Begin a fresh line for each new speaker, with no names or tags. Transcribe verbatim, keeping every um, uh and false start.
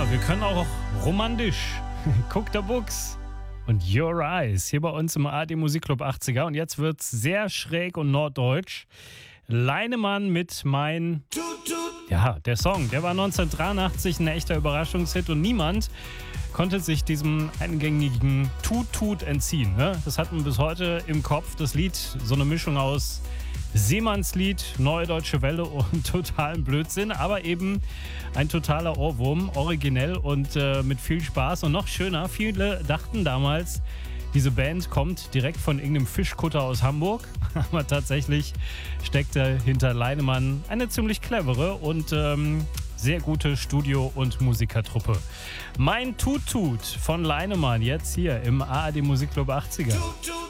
wir können auch romantisch. Guck der Buchs und Your Eyes hier bei uns im A R D Musikclub achtziger. Und jetzt wird's sehr schräg und norddeutsch. Leinemann mit Mein... Ja, der Song, der war neunzehnhundertdreiundachtzig ein echter Überraschungshit und niemand konnte sich diesem eingängigen Tut-Tut entziehen. Ne? Das hat man bis heute im Kopf, das Lied, so eine Mischung aus Seemannslied, Neue Deutsche Welle und totalen Blödsinn, aber eben ein totaler Ohrwurm, originell und äh, mit viel Spaß und noch schöner. Viele dachten damals, diese Band kommt direkt von irgendeinem Fischkutter aus Hamburg, aber tatsächlich steckte hinter Leinemann eine ziemlich clevere und ähm, sehr gute Studio- und Musikertruppe. Mein Tut-Tut von Leinemann jetzt hier im A R D Musikclub achtziger.